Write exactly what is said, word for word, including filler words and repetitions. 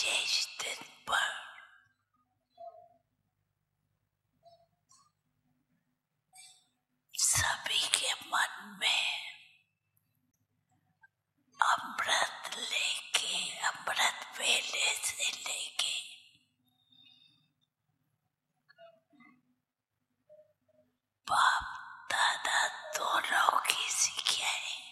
विशेष दिन पर सभी के मन में अमृत लेके, अमृत वेले से लेके बाप दादा दोनों की सिखाएं